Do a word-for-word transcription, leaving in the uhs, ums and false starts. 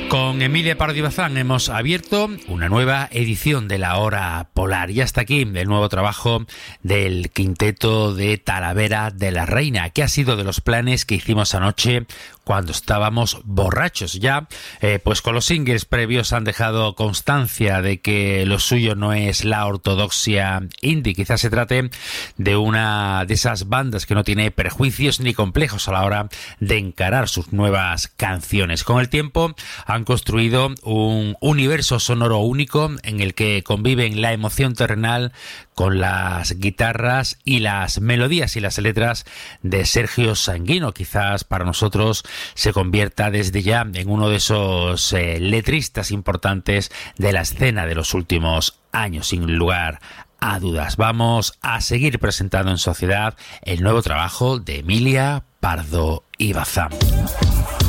Con Emilia Pardo y Bazán hemos abierto una nueva edición de La Hora Polar. Y hasta aquí el nuevo trabajo del quinteto de Talavera de la Reina, que ha sido de los planes que hicimos anoche cuando estábamos borrachos. Ya, eh, pues con los singles previos han dejado constancia de que lo suyo no es la ortodoxia indie. Quizás se trate de una de esas bandas que no tiene prejuicios ni complejos a la hora de encarar sus nuevas canciones. Con el tiempo han construido un universo sonoro único en el que conviven la emoción terrenal con las guitarras y las melodías y las letras de Sergio Sanguino. Quizás para nosotros se convierta desde ya en uno de esos eh, letristas importantes de la escena de los últimos años, sin lugar a dudas. Vamos a seguir presentando en sociedad el nuevo trabajo de Emilia Pardo y Bazán.